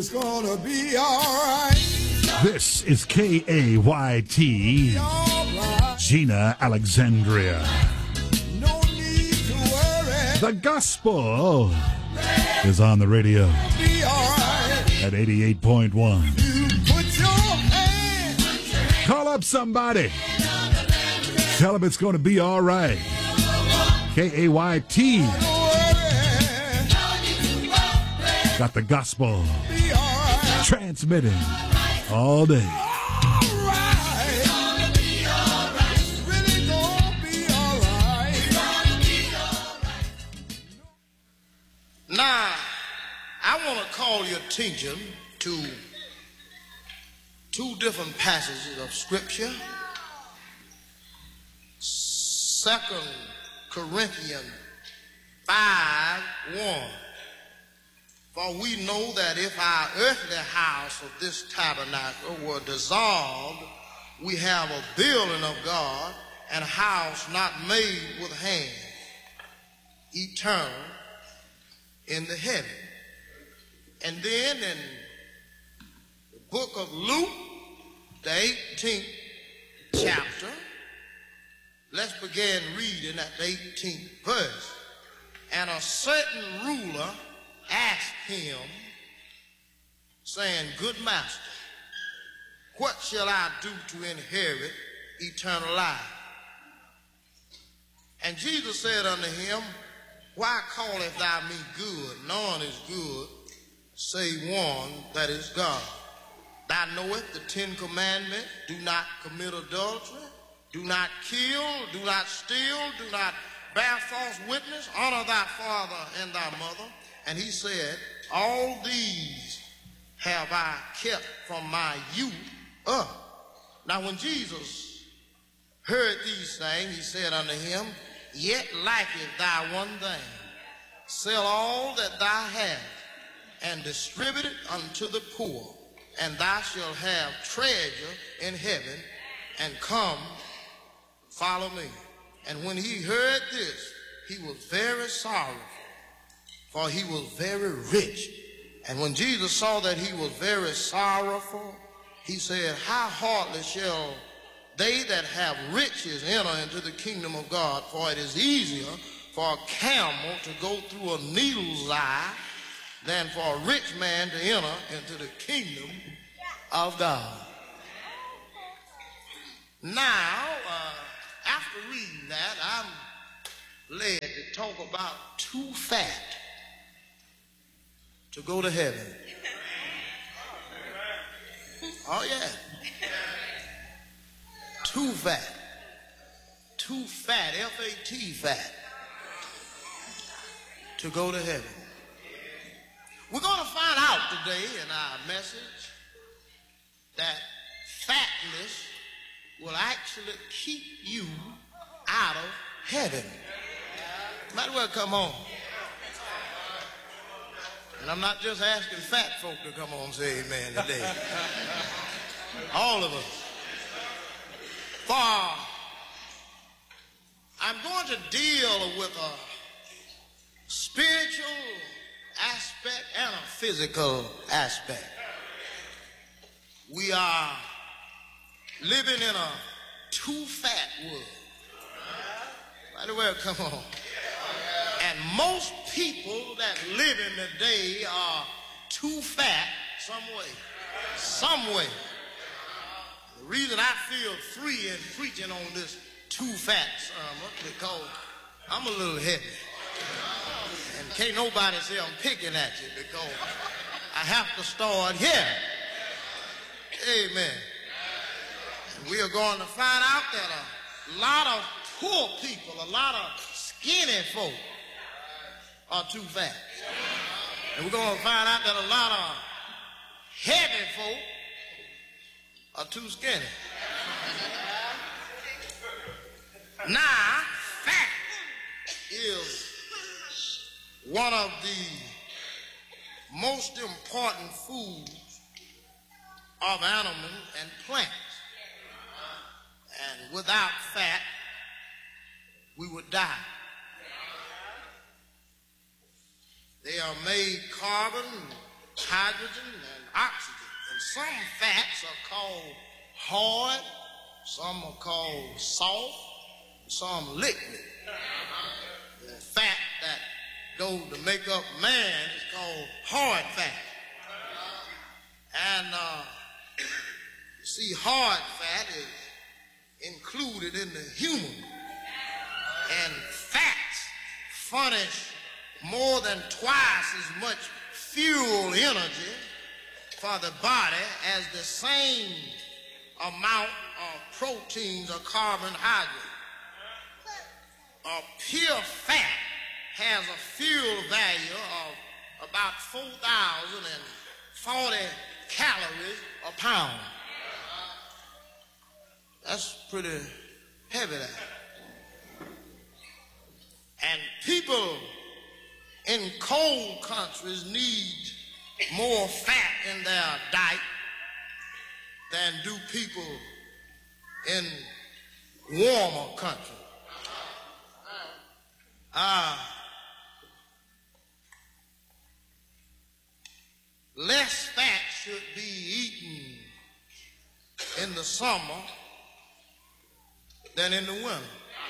gonna be alright. This is KAYT, Gina Alexandria. No need to worry. The gospel is on the radio Be alright. at 88.1. You put your hand. Call up somebody. Tell them it's going to be all right. KAYT got the gospel Be alright. transmitting all day. Alright. It's really gonna be alright. Now, I want to call your attention to two different passages of Scripture. 2 Corinthians 5:1. For we know that if our earthly house of this tabernacle were dissolved, we have a building of God, and a house not made with hands, eternal in the heaven. And then in the book of Luke, the 18th chapter, let's begin reading at the 18th verse. And a certain ruler asked him, saying, Good master, what shall I do to inherit eternal life? And Jesus said unto him, Why callest thou me good? None is good, save one that is God. Thou knowest the 10 commandments: do not commit adultery, do not kill, do not steal, do not bear false witness, honor thy father and thy mother. And he said, All these have I kept from my youth up. Now when Jesus heard these things, he said unto him, Yet lacketh thou one thing. Sell all that thou hast, and distribute it unto the poor, and thou shalt have treasure in heaven, and come, follow me. And when he heard this, he was very sorrowful, for he was very rich. And when Jesus saw that he was very sorrowful, he said, How hardly shall they that have riches enter into the kingdom of God? For it is easier for a camel to go through a needle's eye than for a rich man to enter into the kingdom of God. Now, after reading that, I'm led to talk about too fat to go to heaven. Oh, yeah. Too fat. Too fat, F-A-T, fat, to go to heaven. We're going to find out today in our message that fatness will actually keep you out of heaven. Might as well come on. And I'm not just asking fat folk to come on and say amen today. All of us. For I'm going to deal with a spiritual aspect and a physical aspect. We are living in a too fat world. Might as well come on. And most people that live in the day are too fat some way. Some way. The reason I feel free in preaching on this too fat sermon because I'm a little heavy. And can't nobody say I'm picking at you because I have to start here. Amen. And we are going to find out that a lot of poor people, a lot of skinny folk are too fat. And we're going to find out that a lot of heavy folk are too skinny. Now, fat is one of the most important foods of animals and plants. And without fat, we would die. They are made carbon, hydrogen, and oxygen. And some fats are called hard, some are called soft, some liquid. The fat that goes to make up man is called hard fat. And you see, hard fat is included in the human. And fats furnish more than twice as much fuel energy for the body as the same amount of proteins or carbohydrates. A pure fat has a fuel value of about 4,040 calories a pound. That's pretty heavy there. And people in cold countries need more fat in their diet than do people in warmer countries. Less fat should be eaten in the summer than in the winter.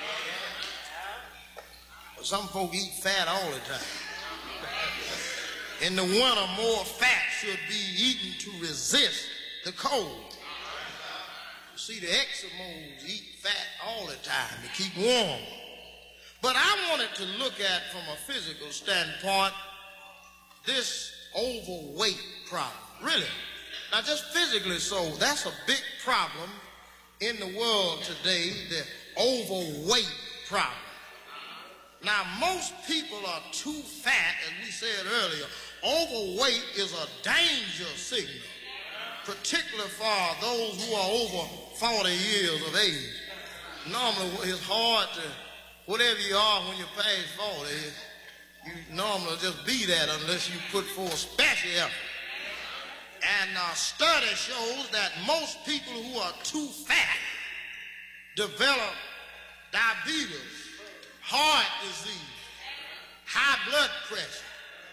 Some folk eat fat all the time. In the winter, more fat should be eaten to resist the cold. You see, the Eskimos eat fat all the time to keep warm. But I wanted to look at, from a physical standpoint, this overweight problem. Really. Now, just physically so, that's a big problem in the world today, the overweight problem. Now, most people are too fat, as we said earlier. Overweight is a danger signal, particularly for those who are over 40 years of age. Normally, it's hard to, whatever you are when you pass 40, you normally just be that unless you put forth special effort. And a study shows that most people who are too fat develop diabetes, heart disease, high blood pressure.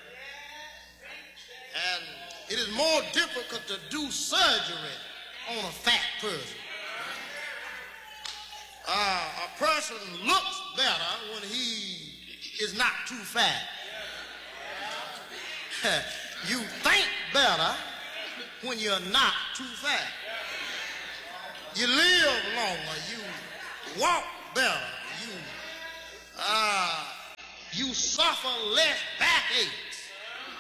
And it is more difficult to do surgery on a fat person. A person looks better when he is not too fat. You think better when you're not too fat. You live longer, you walk better, you suffer less backaches,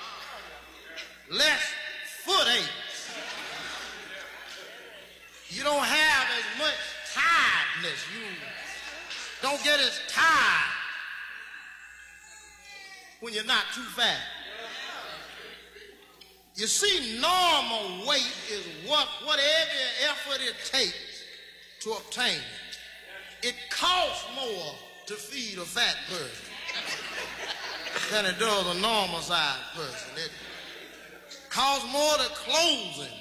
less foot aches. You don't have as much tiredness. You don't get as tired when you're not too fat. You see, normal weight is whatever effort it takes to obtain it. It costs more to feed a fat person than it does a normal sized person. It costs more to clothe him.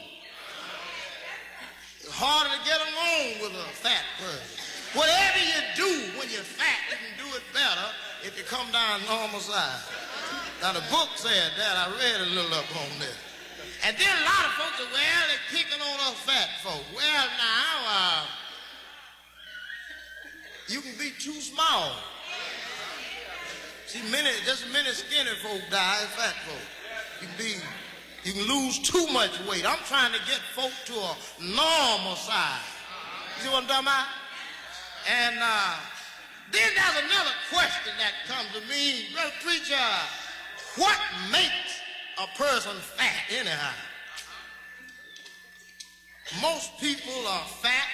It's harder to get along with a fat person. Whatever you do when you're fat, you can do it better if you come down normal size. Now the book said that. I read a little up on this. And then a lot of folks say, well, they're picking on us fat folk. Well, now, you can be too small. See, many skinny folk die as fat folk. You can lose too much weight. I'm trying to get folk to a normal size. You see what I'm talking about? And then there's another question that comes to me. Brother Preacher, what makes a person fat anyhow? Most people are fat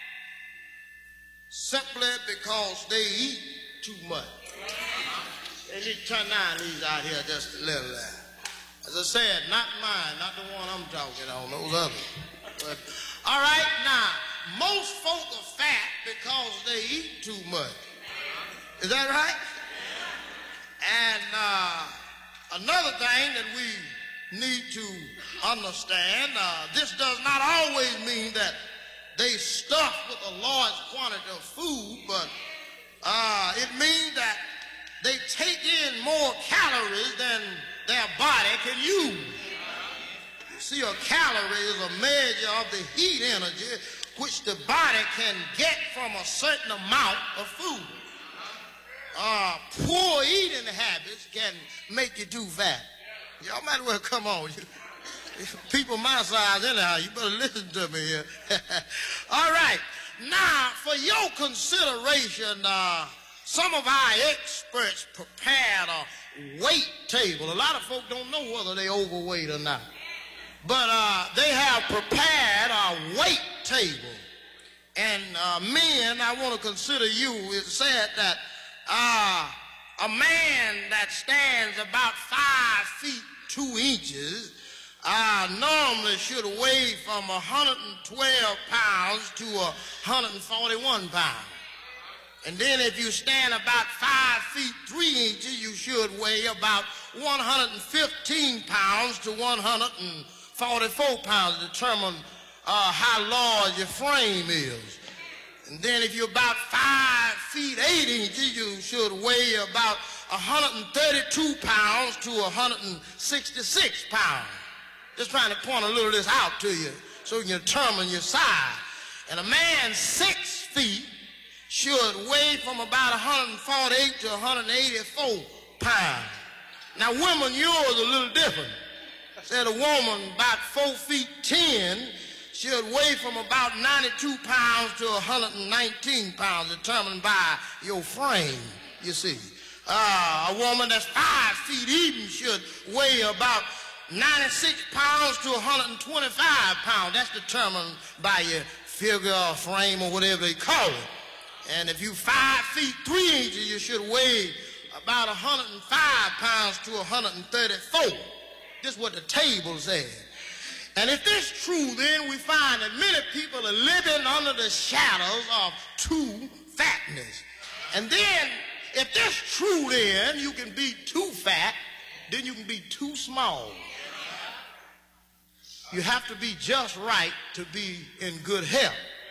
simply because they eat too much. They need to turn down these out here just a little there. As I said, not mine, not the one I'm talking on, those others. But, all right, now, most folk are fat because they eat too much. Is that right? And another thing that we need to understand, this does not always mean that they stuff with a large quantity of food, but it means that they take in more calories than their body can use. See, a calorie is a measure of the heat energy which the body can get from a certain amount of food. Poor eating habits can make you too fat. Y'all might as well come on. People my size anyhow, you better listen to me here. All right. Now, for your consideration, some of our experts prepared a weight table. A lot of folk don't know whether they're overweight or not. But they have prepared a weight table. And men, I want to consider you. It said that a man that stands about 5 feet 2 inches normally should weigh from 112 pounds to 141 pounds. And then if you stand about 5 feet 3 inches, you should weigh about 115 pounds to 144 pounds to determine how large your frame is. And then if you're about 5 feet 8 inches, you should weigh about 132 pounds to 166 pounds. Just trying to point a little of this out to you so you can determine your size. And a man 6 feet should weigh from about 148 to 184 pounds. Now, women, yours a little different. Said a woman about 4 feet 10 should weigh from about 92 pounds to 119 pounds, determined by your frame, you see. A woman that's 5 feet even should weigh about 96 pounds to 125 pounds. That's determined by your figure or frame or whatever they call it. And if you 5 feet 3 inches, you should weigh about 105 pounds to 134. This is what the table says. And if this is true, then we find that many people are living under the shadows of too fatness. And then, if this is true, then you can be too fat, then you can be too small. You have to be just right to be in good health.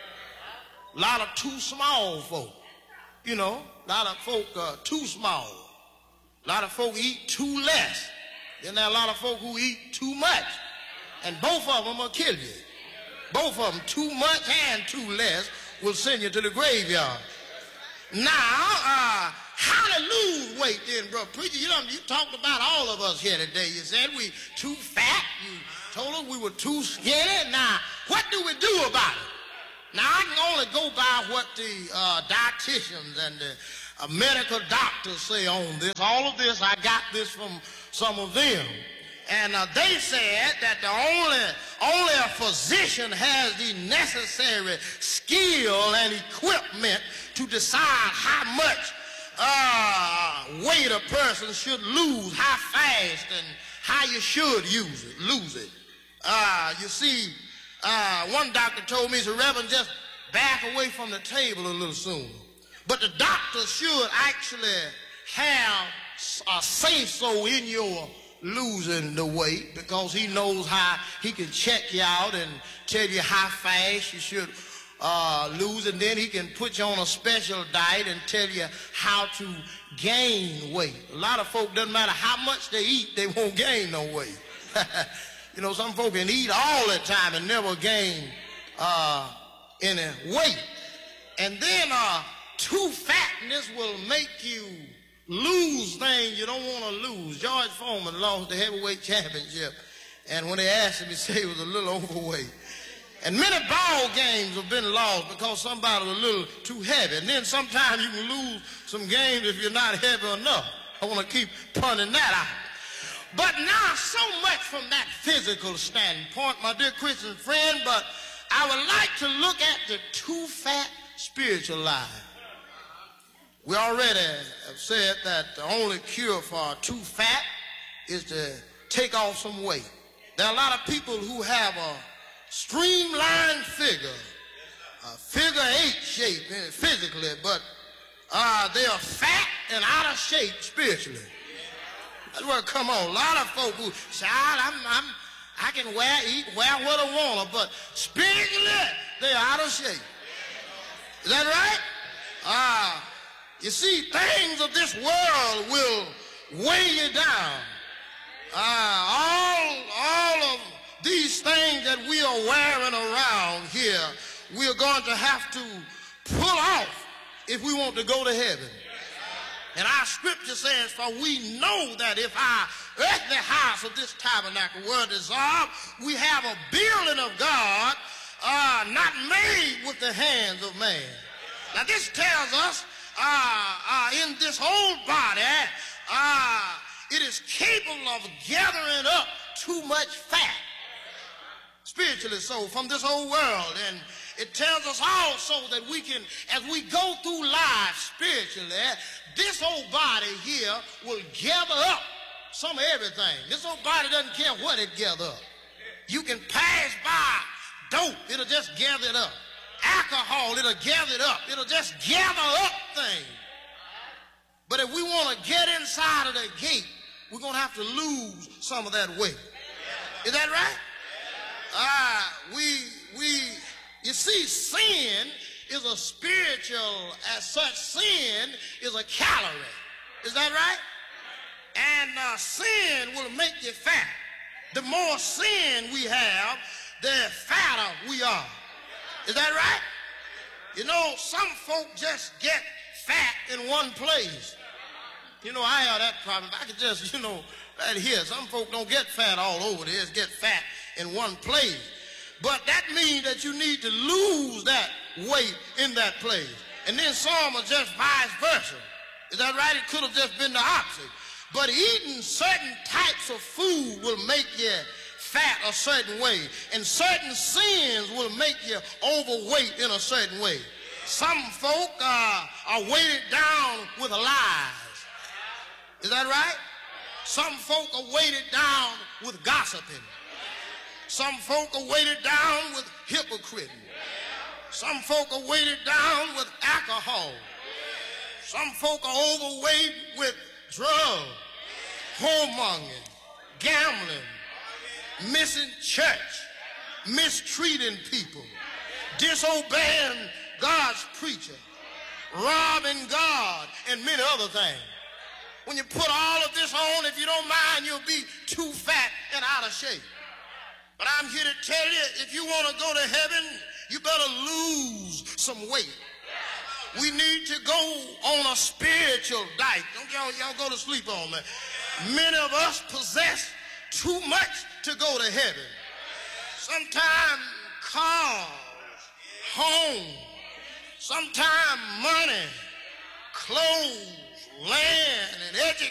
A lot of too small folk, you know, a lot of folk are too small. A lot of folk eat too less. Then there are a lot of folk who eat too much. And both of them will kill you. Both of them, too much and too less, will send you to the graveyard. Now, how to lose weight then, bro? Preacher, you talked about all of us here today. You said we too fat. You told us we were too skinny. Now, what do we do about it? Now, I can only go by what the dietitians and the medical doctors say on this. All of this, I got this from some of them. And they said that only a physician has the necessary skill and equipment to decide how much weight a person should lose, how fast, and how you should lose it. You see, one doctor told me, he said, Reverend, just back away from the table a little sooner. But the doctor should actually have a say-so in your losing the weight, because he knows how he can check you out and tell you how fast you should lose, and then he can put you on a special diet and tell you how to gain weight. A lot of folk, doesn't matter how much they eat, they won't gain no weight. You know, some folk can eat all the time and never gain any weight. And then too fatness will make you lose things you don't want to lose. George Foreman lost the heavyweight championship, and when they asked him, he said he was a little overweight. And many ball games have been lost because somebody was a little too heavy. And then sometimes you can lose some games if you're not heavy enough. I want to keep pointing that out. But now, so much from that physical standpoint, my dear Christian friend, but I would like to look at the too fat spiritual life. We already have said that the only cure for too fat is to take off some weight. There are a lot of people who have a streamlined figure, a figure 8 shape physically, but they are fat and out of shape spiritually. That's where it come on. A lot of folk who say, I can wear what I want, but spiritually they are out of shape. Is that right? You see, things of this world will weigh you down. All of these we're going to have to pull off if we want to go to heaven. And our scripture says, for we know that if our earthly house of this tabernacle were dissolved, we have a building of God not made with the hands of man. Now this tells us in this whole body, it is capable of gathering up too much fat, spiritually so, from this whole world. And it tells us also that we can, as we go through life spiritually, this old body here will gather up some of everything. This old body doesn't care what it gathers up. You can pass by dope, it'll just gather it up. Alcohol, it'll gather it up. It'll just gather up things. But if we want to get inside of the gate, we're going to have to lose some of that weight. Is that right? You see, sin is a spiritual, as such, sin is a calorie. Is that right? And sin will make you fat. The more sin we have, the fatter we are. Is that right? You know, some folk just get fat in one place. You know, I have that problem. I could just, right here, some folk don't get fat all over. They just get fat in one place. But that means that you need to lose that weight in that place. And then some are just vice versa. Is that right? It could have just been the opposite. But eating certain types of food will make you fat a certain way. And certain sins will make you overweight in a certain way. Some folk are weighted down with lies. Is that right? Some folk are weighted down with gossiping. Some folk are weighted down with hypocriting. Some folk are weighted down with alcohol. Some folk are overweight with drugs, whoremongering, gambling, missing church, mistreating people, disobeying God's preacher, robbing God, and many other things. When you put all of this on, if you don't mind, you'll be too fat and out of shape. But I'm here to tell you, if you want to go to heaven, you better lose some weight. We need to go on a spiritual diet. Don't y'all go to sleep on me. Many of us possess too much to go to heaven. Sometimes cars, home, sometimes money, clothes, land, and education.